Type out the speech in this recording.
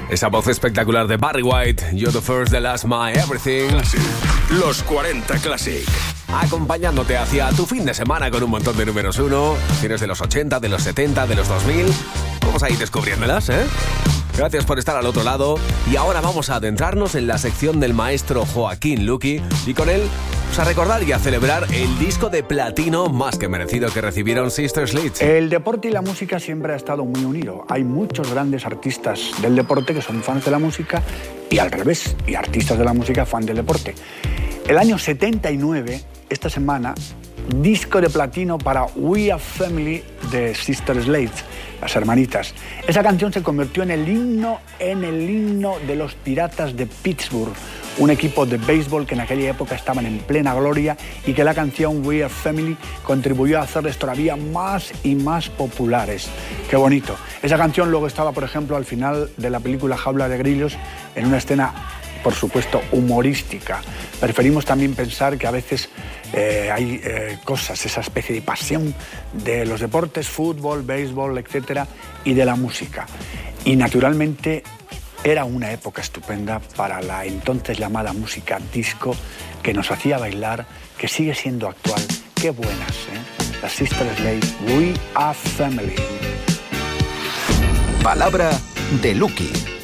Esa voz espectacular de Barry White, You're the First, the Last, My Everything. Classic. Los 40 Classic. Acompañándote hacia tu fin de semana con un montón de números uno. Tienes de los 80, de los 70, de los 2000. Vamos a ir descubriéndolas, ¿eh? Gracias por estar al otro lado. Y ahora vamos a adentrarnos en la sección del maestro Joaquín Luqui. Y con él, a recordar y a celebrar el disco de platino más que merecido que recibieron Sister Sledge. El deporte y la música siempre ha estado muy unido. Hay muchos grandes artistas del deporte que son fans de la música y al revés, y artistas de la música fan del deporte. El año 79, esta semana, disco de platino para We Are Family de Sister Sledge, las hermanitas. Esa canción se convirtió en el himno de los Piratas de Pittsburgh, un equipo de béisbol que en aquella época estaban en plena gloria y que la canción We Are Family contribuyó a hacerles todavía más y más populares. ¡Qué bonito! Esa canción luego estaba, por ejemplo, al final de la película Jaula de Grillos, en una escena, por supuesto, humorística. Preferimos también pensar que a veces hay cosas, esa especie de pasión de los deportes, fútbol, béisbol, etcétera, y de la música. Y naturalmente era una época estupenda para la entonces llamada música disco, que nos hacía bailar, que sigue siendo actual. ¡Qué buenas, eh! Las Sister Sledge, We Are Family. Palabra de Luqui.